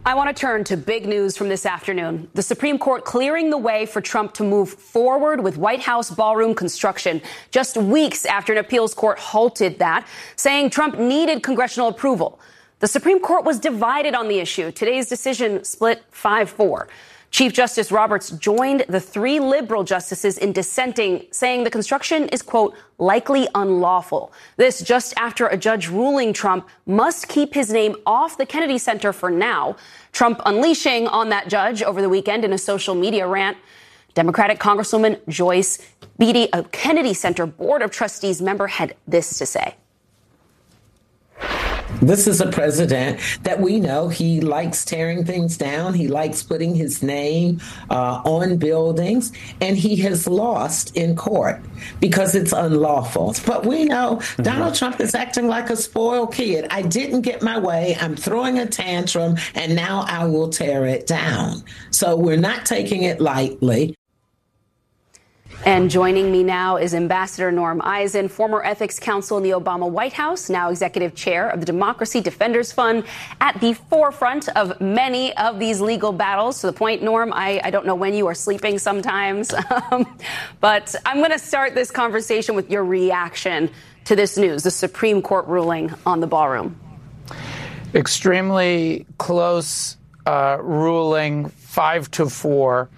I want to turn to big news from this afternoon. The Supreme Court clearing the way for Trump to move forward with White House ballroom construction just weeks after an appeals court halted that, saying Trump needed congressional approval. The Supreme Court was divided on the issue. Today's decision split 5-4. Chief Justice Roberts joined the 3 liberal justices in dissenting, saying the construction is, quote, likely unlawful. This just after a judge ruling Trump must keep his name off the Kennedy Center for now. Trump unleashing on that judge over the weekend in a social media rant. Democratic Congresswoman Joyce Beatty, a Kennedy Center Board of Trustees member, had this to say. This is a president that we know he likes tearing things down. He likes putting his name on buildings, and he has lost in court because it's unlawful. But we know Donald Trump is acting like a spoiled kid. I didn't get my way. I'm throwing a tantrum, and now I will tear it down. So we're not taking it lightly. And joining me now is Ambassador Norm Eisen, former ethics counsel in the Obama White House, now executive chair of the Democracy Defenders Fund, at the forefront of many of these legal battles. To the point, Norm, I don't know when you are sleeping sometimes, but I'm going to start this conversation with your reaction to this news, the Supreme Court ruling on the ballroom. Extremely close ruling, 5-4.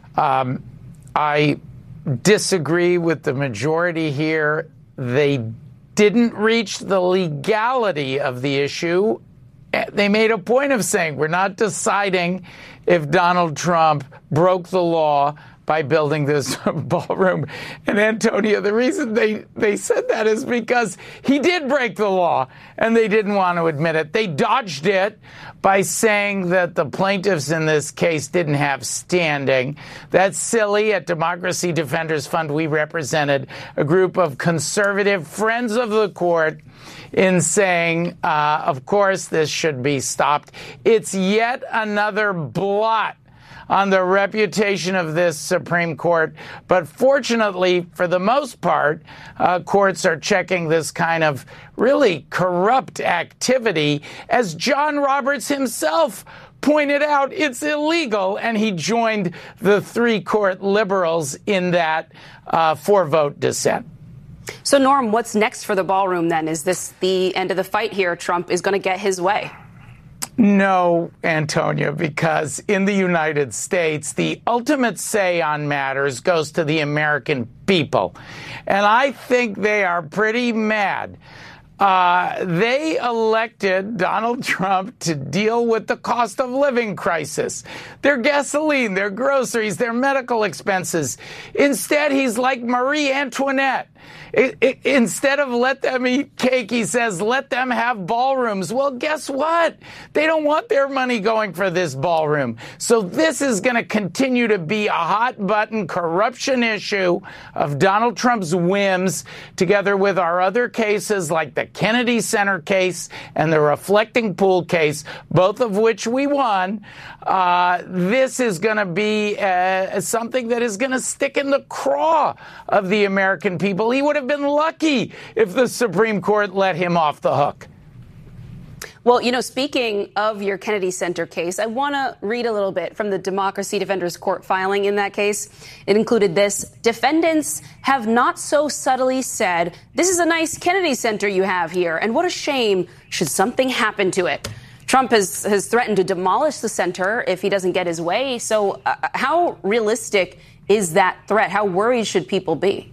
I disagree with the majority here. They didn't reach the legality of the issue. They made a point of saying we're not deciding if Donald Trump broke the law by building this ballroom. And Antonio, the reason they said that is because he did break the law, and they didn't want to admit it. They dodged it by saying that the plaintiffs in this case didn't have standing. That's silly. At Democracy Defenders Fund, we represented a group of conservative friends of the court in saying, of course, this should be stopped. It's yet another blot on the reputation of this Supreme Court. But fortunately, for the most part, courts are checking this kind of really corrupt activity. As John Roberts himself pointed out, it's illegal, and he joined the 3 court liberals in that 4-vote dissent. So, Norm, what's next for the ballroom then? Is this the end of the fight here? Trump is going to get his way? No, Antonia, because in the United States, the ultimate say on matters goes to the American people. And I think they are pretty mad. They elected Donald Trump to deal with the cost of living crisis, their gasoline, their groceries, their medical expenses. Instead, he's like Marie Antoinette. Instead of let them eat cake, he says, let them have ballrooms. Well, guess what? They don't want their money going for this ballroom. So this is going to continue to be a hot button corruption issue of Donald Trump's whims, together with our other cases like the Kennedy Center case and the Reflecting Pool case, both of which we won. This is going to be something that is going to stick in the craw of the American people. He would have been lucky if the Supreme Court let him off the hook. Well, you know, speaking of your Kennedy Center case, I want to read a little bit from the Democracy Defenders Court filing in that case. It included this: defendants have not so subtly said, this is a nice Kennedy Center you have here, and what a shame should something happen to it. Trump has threatened to demolish the center if he doesn't get his way. So how realistic is that threat? How worried should people be?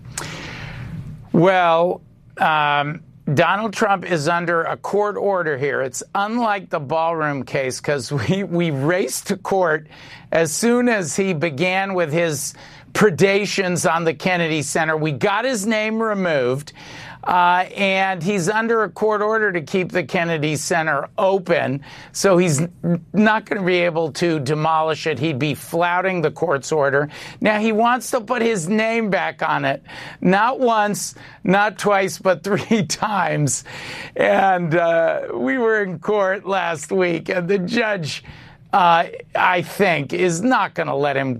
Well, Donald Trump is under a court order here. It's unlike the ballroom case because we raced to court as soon as he began with his predations on the Kennedy Center. We got his name removed, and he's under a court order to keep the Kennedy Center open. So he's not going to be able to demolish it. He'd be flouting the court's order. Now, he wants to put his name back on it. Not once, not twice, but 3 times. And we were in court last week, and the judge, I think, is not going to let him